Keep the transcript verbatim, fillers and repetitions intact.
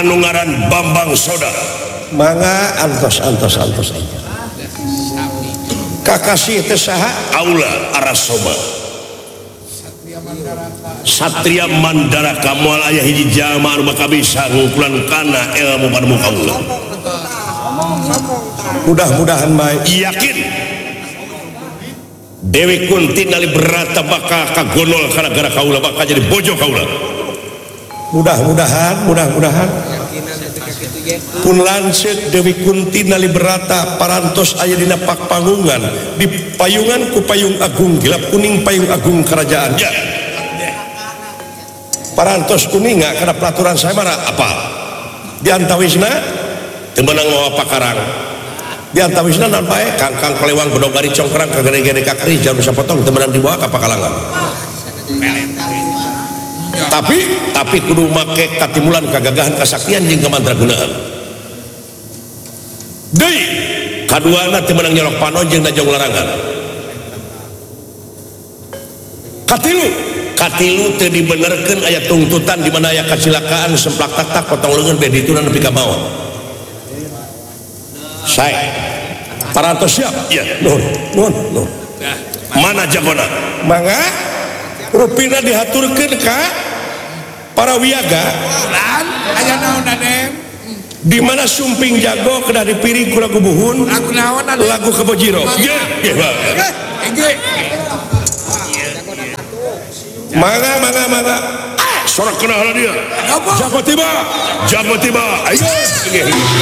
anu ngaran Bambang Soda. Mangga antos antos antos aja. Kakasih teh saha? Aula Arasoma. Satria Mandaraka moal aya hiji jalma anu bakal bisa ngukulan kana ilmu pada muka Allah. Mudah-mudahan baik. Yakin Dewi Kunti nali berata bakal kagonol karena gara kaula bakal jadi bojo kaula. Mudah-mudahan, mudah-mudahan. Pun lanceuk Dewi Kunti nali berata parantos aya dina pakpangungan di payungan ku payung agung gilap kuning payung agung kerajaan. Ya. Parantos kuninga karena peraturan saya mana apa? Di antawisna teu meunang mawa pakarang. Di antawisna naon bae kangkang pelewang bedogari congkrang kagede-gede kakri jarum sapotong teu meunang dibawa ka pakalangan. Tapi tapi kudu make katimulan kagagahan kasaktian jeung kamandragunaan. Deui kaduana teu meunang nyolok panon jeung najong larangan. Katilu katilu teu dibenerkeun aya tungtutan di mana aya kecelakaan semplak tak-tak potong leungeun be ditunan nepi ka maot. Sae. Parantos siap? Iya. Nuhun, nuhun, nuhun. Mana jagona? Mangga rupina dihaturkeun ka para wiyaga. Lan aya naon Raden? Di mana sumping jago kedah dipiring ku lagu buhun. Lagu naon Raden? Lagu Kebojiro. Nggih, nggih, Pak. Inggih. Mangga, mangga, mangga. Sorak kenal dia. Apa? Jago tiba. Jago tiba. Ayo.